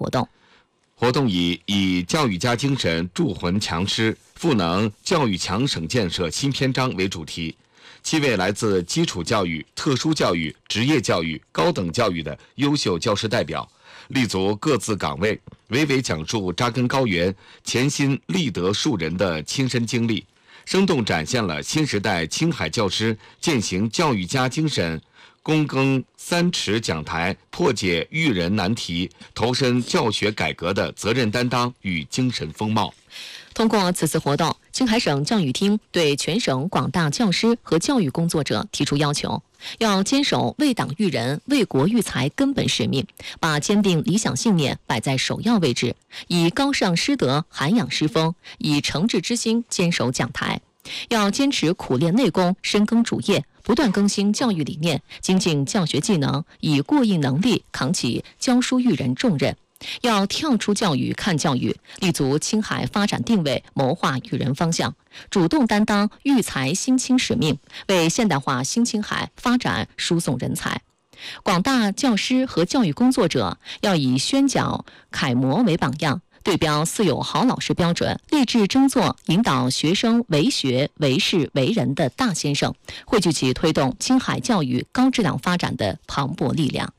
活动。 活动以教育家精神铸魂强师，赋能教育强省建设新篇章为主题。7位来自基础教育、特殊教育、职业教育、高等教育的优秀教师代表，立足各自岗位，娓娓讲述扎根高原、潜心立德树人的亲身经历，生动展现了新时代青海教师践行教育家精神、躬耕3尺讲台、破解育人难题、投身教学改革的责任担当与精神风貌。 通过此次活动，青海省教育厅对全省广大教师和教育工作者提出要求，要坚守为党育人、为国育才根本使命，把坚定理想信念摆在首要位置，以高尚师德涵养师风，以诚挚之心坚守讲台。要坚持苦练内功、深耕主业，不断更新教育理念，精进教学技能，以过硬能力扛起教书育人重任。要跳出教育看教育，立足青海发展定位，谋划育人方向，主动担当育才新青使命，为现代化新青海发展输送人才。广大教师和教育工作者要以宣讲楷模为榜样，对标四有好老师标准，立志争做引导学生为学、为事、为人的大先生，汇聚起推动青海教育高质量发展的磅礴力量。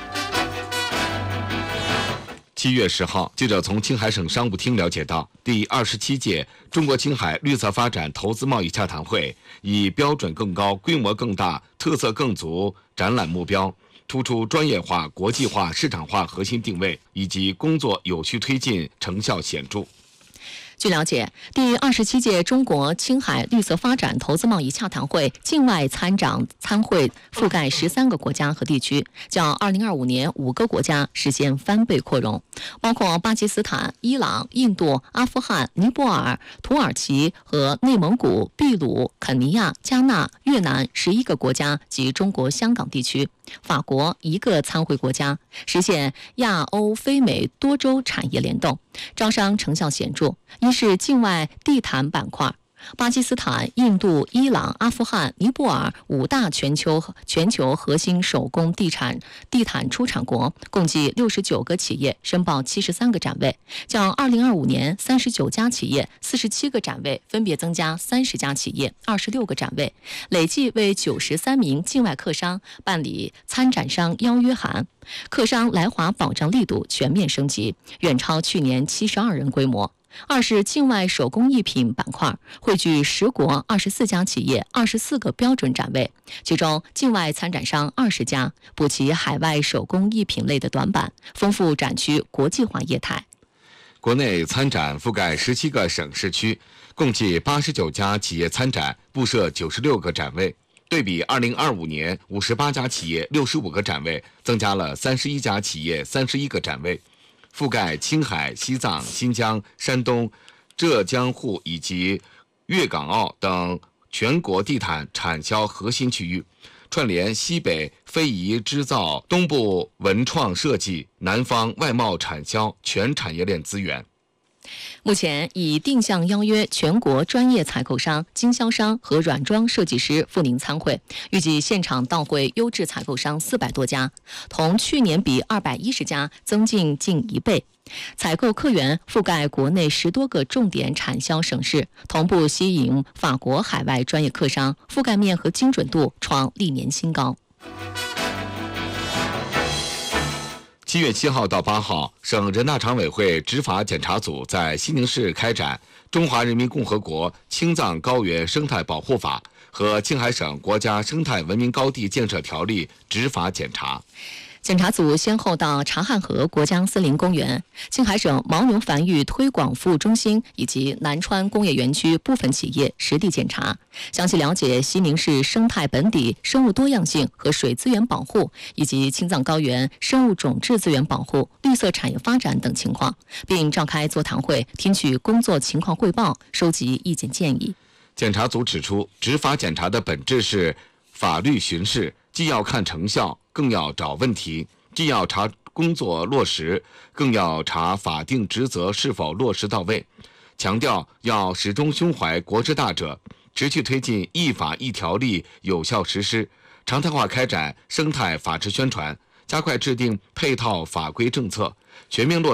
7月10号，记者从青海省商务厅了解到，第27届中国青海绿色发展投资贸易洽谈会以标准更高、规模更大、特色更足展览目标，突出专业化、国际化、市场化核心定位，以及工作有序推进成效显著。 据了解，第27届中国青海绿色发展投资贸易洽谈会境外参会覆盖13个国家和地区，较2025年5个国家实现翻倍扩容，包括巴基斯坦、伊朗、印度、阿富汗、尼泊尔、土耳其和内蒙古、秘鲁、肯尼亚、加纳、越南11个国家及中国香港地区，法国1个参会国家，实现亚欧非美多州产业联动，招商成效显著。一是境外地毯板块，巴基斯坦、印度、伊朗、阿富汗、尼泊尔5大全球核心手工地毯出产国，共计69个企业申报73个展位，较2025年39家企业、47个展位分别增加30家企业、26个展位，累计为93名境外客商办理参展商邀约函，客商来华保障力度全面升级，远超去年72人规模。二是境外手工艺品板块，汇聚10国24家企业、24个标准展位，其中境外参展商20家，补齐海外手工艺品类的短板，丰富展区国际化业态。 国内参展覆盖17个省市区，共计89家企业参展，布设96个展位。对比2025年58家企业、65个展位，增加了31家企业、31个展位。覆盖青海、西藏、新疆、山东、浙江沪以及粤港澳等全国地毯产销核心区域，串联西北非遗织造、东部文创设计、南方外贸产销全产业链资源。 目前已定向邀约全国专业采购商、经销商和软装设计师赴宁参会，预计现场到会优质采购商400多家，同去年比210家增进近1倍。采购客源覆盖国内10多个重点产销省市，同步吸引法国海外专业客商，覆盖面和精准度创历年新高。 7月7号到8号，省人大常委会执法检查组在西宁市开展《中华人民共和国青藏高原生态保护法》和青海省国家生态文明高地建设条例执法检查。 检查组先后到察汉河国家森林公园、青海省牦牛繁育推广服务中心以及南川工业园区部分企业实地检查，详细了解西宁市生态本底、生物多样性和水资源保护，以及青藏高原生物种质资源保护、绿色产业发展等情况，并召开座谈会，听取工作情况汇报，收集意见建议。 检查组指出，执法检查的本质是法律巡视，既要看成效，更要找问题；既要查工作落实，更要查法定职责是否落实到位。强调要始终胸怀国之大者，持续推进一法一条例有效实施，常态化开展生态法治宣传，加快制定配套法规政策，全面落